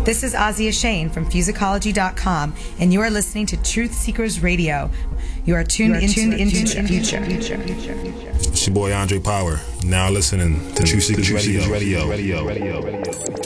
This is Azia Shane from Fusicology.com, and you are listening to Truth Seekers Radio. You are tuned into the future. It's your boy Andre Power. Now listening to Truth Seekers Radio.